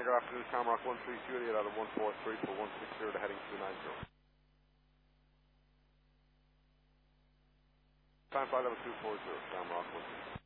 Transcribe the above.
good afternoon, Shamrock 132, out of 143 for 160 to heading 290. Time flight level 240, Shamrock 132.